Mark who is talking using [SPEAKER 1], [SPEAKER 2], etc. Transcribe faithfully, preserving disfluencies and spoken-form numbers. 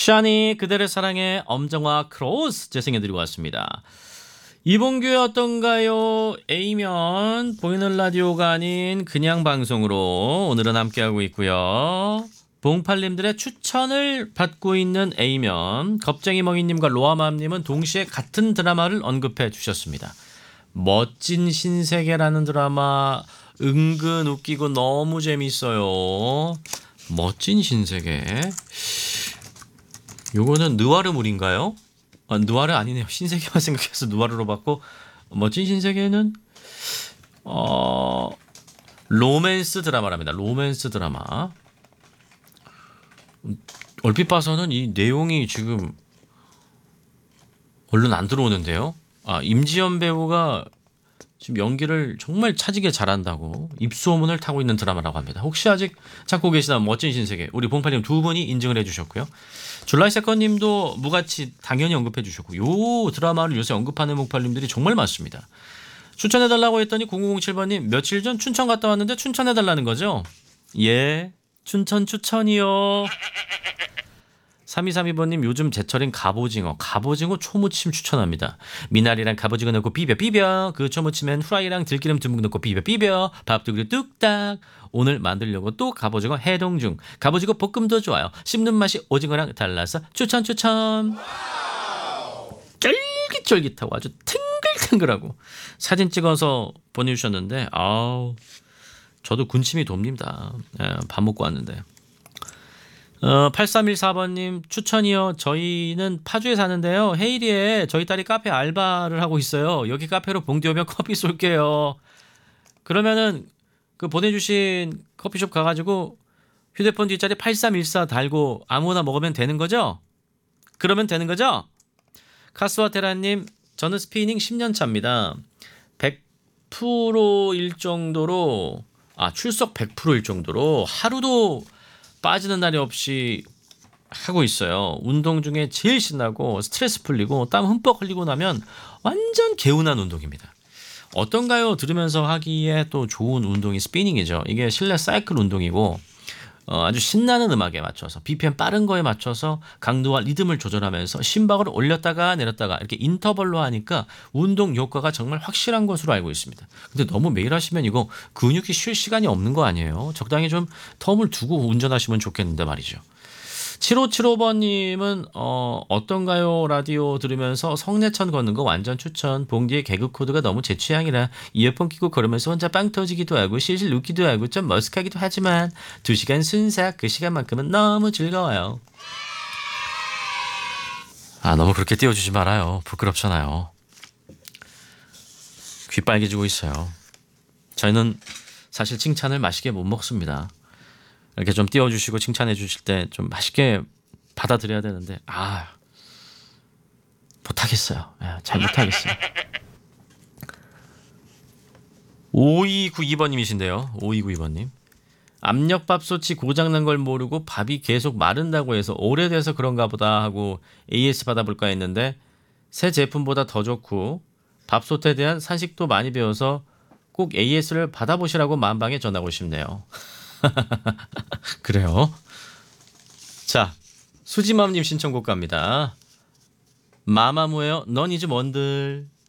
[SPEAKER 1] 샤니 그대를 사랑해 엄정화 크로스 재생해드리고 왔습니다. 이봉규의 어떤가요? A면 보이는 라디오가 아닌 그냥 방송으로 오늘은 함께하고 있고요. 봉팔님들의 추천을 받고 있는 A면 겁쟁이멍이님과 로아맘님은 동시에 같은 드라마를 언급해 주셨습니다. 멋진 신세계라는 드라마 은근 웃기고 너무 재밌어요. 멋진 신세계. 요거는 느와르물인가요? 아, 느와르 아니네요. 신세계만 생각해서 느와르로 봤고 멋진 신세계는 어 로맨스 드라마랍니다. 로맨스 드라마. 얼핏 봐서는 이 내용이 지금 얼른 안 들어오는데요. 아, 임지연 배우가 지금 연기를 정말 차지게 잘한다고 입소문을 타고 있는 드라마라고 합니다. 혹시 아직 찾고 계시다면 멋진 신세계 우리 봉팔님 두 분이 인증을 해주셨고요. 줄라이 세컨님도 무가치 당연히 언급해 주셨고 요 드라마를 요새 언급하는 봉팔님들이 정말 많습니다. 추천해달라고 했더니 공구공칠번님 며칠 전 춘천 갔다 왔는데 추천해달라는 거죠? 예, 춘천 추천이요. 삼이삼이번님 요즘 제철인 갑오징어 갑오징어 초무침 추천합니다. 미나리랑 갑오징어 넣고 비벼 비벼 그 초무침엔 후라이랑 들기름 듬뿍 넣고 비벼 비벼 밥도 그리고 뚝딱. 오늘 만들려고 또 갑오징어 해동 중. 갑오징어 볶음도 좋아요. 씹는 맛이 오징어랑 달라서 추천 추천. 쫄깃쫄깃하고 아주 탱글탱글하고 사진 찍어서 보내주셨는데 아우 저도 군침이 돕니다. 예, 밥 먹고 왔는데. 어, 팔삼일사번님 추천이요. 저희는 파주에 사는데요. 헤이리에 저희 딸이 카페 알바를 하고 있어요. 여기 카페로 봉디 오면 커피 쏠게요. 그러면은 그 보내주신 커피숍 가가지고 휴대폰 뒷자리 팔삼일사 달고 아무거나 먹으면 되는 거죠? 그러면 되는 거죠? 카스와 테라님 저는 스피닝 십 년 차입니다. 백 퍼센트일 정도로 아 출석 백 퍼센트일 정도로 하루도 빠지는 날이 없이 하고 있어요. 운동 중에 제일 신나고 스트레스 풀리고 땀 흠뻑 흘리고 나면 완전 개운한 운동입니다. 어떤가요? 들으면서 하기에 또 좋은 운동이 스피닝이죠. 이게 실내 사이클 운동이고 어, 아주 신나는 음악에 맞춰서 비피엠 빠른 거에 맞춰서 강도와 리듬을 조절하면서 심박을 올렸다가 내렸다가 이렇게 인터벌로 하니까 운동 효과가 정말 확실한 것으로 알고 있습니다. 근데 너무 매일 하시면 이거 근육이 쉴 시간이 없는 거 아니에요? 적당히 좀 텀을 두고 운전하시면 좋겠는데 말이죠. 칠오칠오번님은 어, 어떤가요? 라디오 들으면서 성내천 걷는 거 완전 추천. 봉디의 개그 코드가 너무 제 취향이라 이어폰 끼고 걸으면서 혼자 빵 터지기도 하고 실실 웃기도 하고 좀 머쓱하기도 하지만 두 시간 순삭 그 시간만큼은 너무 즐거워요. 아 너무 그렇게 띄워주지 말아요. 부끄럽잖아요. 귀 빨개지고 있어요. 저희는 사실 칭찬을 맛있게 못 먹습니다. 이렇게 좀 띄워주시고 칭찬해 주실 때 좀 맛있게 받아들여야 되는데 아 못하겠어요. 잘 못하겠어요. 오이구이번님이신데요. 오이구이번님 압력밥솥이 고장난 걸 모르고 밥이 계속 마른다고 해서 오래돼서 그런가 보다 하고 에이에스 받아볼까 했는데 새 제품보다 더 좋고 밥솥에 대한 산식도 많이 배워서 꼭 에이에스를 받아보시라고 만방에 전하고 싶네요. 그래요. 자 수지맘님 신청곡 갑니다. 마마무예요. 넌 이제 뭔들.